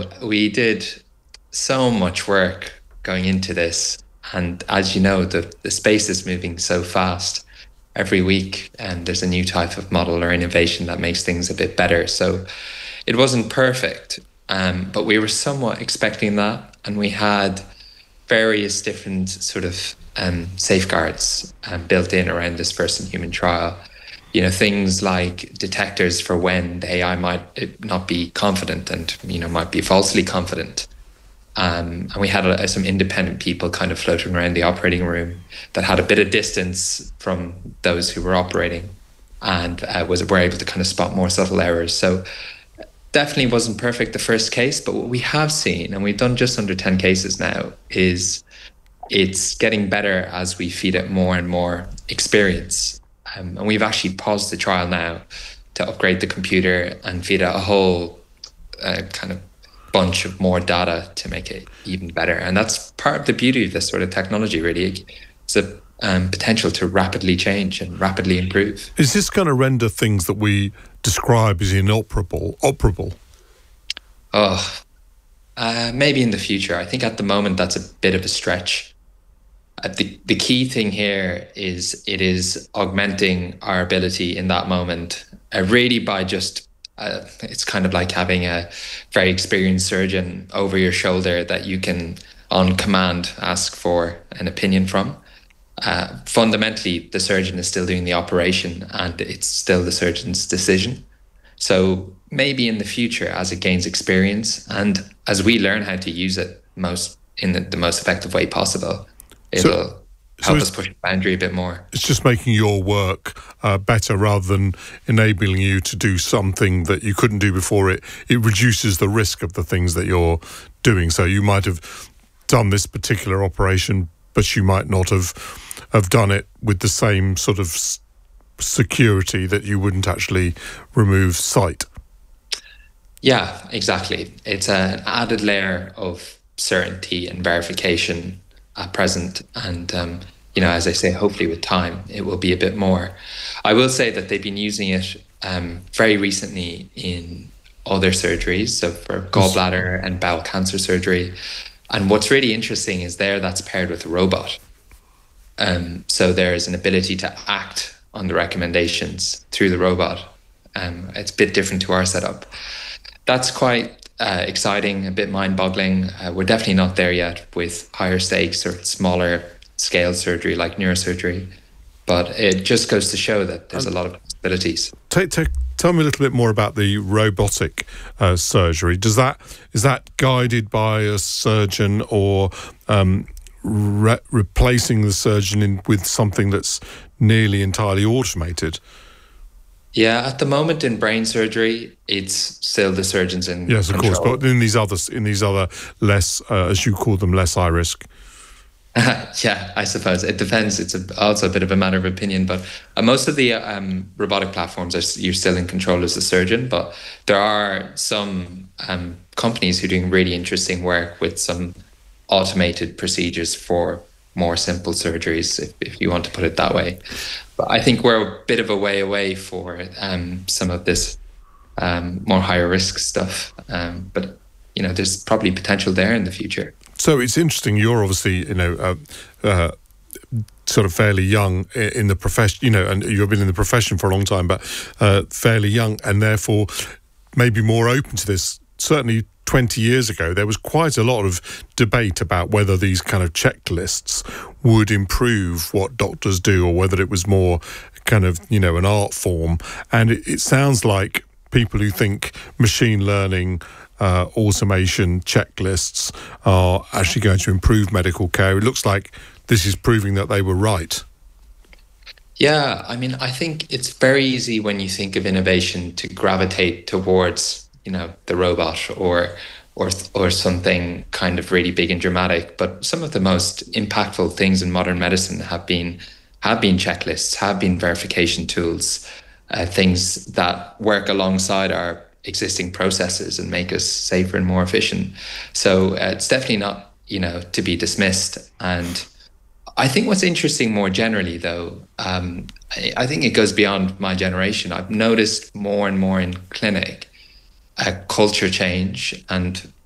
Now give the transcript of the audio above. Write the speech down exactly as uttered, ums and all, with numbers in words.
know, we did so much work going into this. And as you know, the, the space is moving so fast every week, and there's a new type of model or innovation that makes things a bit better. So it wasn't perfect, um, but we were somewhat expecting that. And we had various different sort of um, safeguards um, built in around this first in human trial. You know, things like detectors for when the A I might not be confident and, you know, might be falsely confident. Um, and we had uh, some independent people kind of floating around the operating room that had a bit of distance from those who were operating, and uh, was were able to kind of spot more subtle errors. So definitely wasn't perfect the first case, but what we have seen, and we've done just under ten cases now, is it's getting better as we feed it more and more experience. Um, and we've actually paused the trial now to upgrade the computer and feed it a whole uh, kind of bunch of more data to make it even better. And that's part of the beauty of this sort of technology, really. It's a um, potential to rapidly change and rapidly improve. Is this going to render things that we describe as inoperable, operable? Oh, uh, maybe in the future. I think at the moment that's a bit of a stretch. Uh, the, the key thing here is it is augmenting our ability in that moment, uh, really by just Uh, it's kind of like having a very experienced surgeon over your shoulder that you can, on command, ask for an opinion from. Uh, fundamentally, the surgeon is still doing the operation and it's still the surgeon's decision. So maybe in the future, as it gains experience and as we learn how to use it most in the, the most effective way possible, it'll So- help So us push the boundary a bit more. It's just making your work uh, better rather than enabling you to do something that you couldn't do before. It it reduces the risk of the things that you're doing. So you might have done this particular operation, but you might not have have done it with the same sort of s- security that you wouldn't actually remove sight. Yeah, exactly. It's an added layer of certainty and verification at present. And, um, you know, as I say, hopefully with time, it will be a bit more. I will say that they've been using it um, very recently in other surgeries, so for gallbladder and bowel cancer surgery. And what's really interesting is there that's paired with a robot. Um, so there is an ability to act on the recommendations through the robot. Um, it's a bit different to our setup. That's quite Uh, exciting, a bit mind-boggling. Uh, we're definitely not there yet with higher stakes or smaller scale surgery like neurosurgery, but it just goes to show that there's um, a lot of possibilities. Take, take, tell me a little bit more about the robotic uh, surgery. Does that is that guided by a surgeon or um, re- replacing the surgeon in, with something that's nearly entirely automated? Yeah, at the moment in brain surgery, it's still the surgeons in yes, of control. course. But in these others, in these other less, uh, as you call them, less high risk. Yeah, I suppose it depends. It's a, also a bit of a matter of opinion. But uh, most of the um, robotic platforms are you're still in control as a surgeon. But there are some um, companies who are doing really interesting work with some automated procedures for more simple surgeries, if, if you want to put it that way. But I think we're a bit of a way away for um, some of this um, more higher risk stuff. Um, but, you know, there's probably potential there in the future. So it's interesting. You're obviously, you know, uh, uh, sort of fairly young in the profession, you know, and you've been in the profession for a long time, but uh, fairly young and therefore maybe more open to this. Certainly twenty years ago, there was quite a lot of debate about whether these kind of checklists would improve what doctors do or whether it was more kind of, you know, an art form. And it, it sounds like people who think machine learning, uh, automation, checklists are actually going to improve medical care. It looks like this is proving that they were right. Yeah, I mean, I think it's very easy when you think of innovation to gravitate towards, you know, the robot or or or something kind of really big and dramatic. But some of the most impactful things in modern medicine have been have been checklists, have been verification tools, uh, things that work alongside our existing processes and make us safer and more efficient. So uh, it's definitely not, you know, to be dismissed. And I think what's interesting more generally, though, um, I, I think it goes beyond my generation. I've noticed more and more in clinic a culture change and